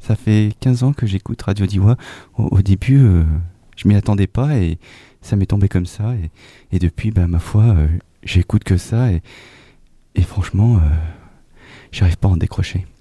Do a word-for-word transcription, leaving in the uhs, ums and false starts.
Ça fait quinze ans que j'écoute Radio Diois. Au, au début, euh, je m'y attendais pas et ça m'est tombé comme ça. Et, et depuis, bah, ma foi, euh, j'écoute que ça et, et franchement, euh, j'arrive pas à en décrocher.